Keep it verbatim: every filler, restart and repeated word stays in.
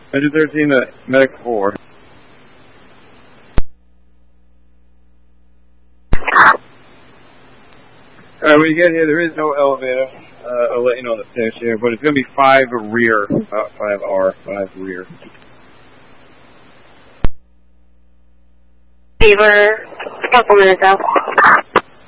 Engine thirteen, uh, medic four. Alright, when you get here, there is no elevator. Uh, I'll let you know on the stairs here, but it's going to be five rear, uh, five R, five rear. Fever, a couple minutes out.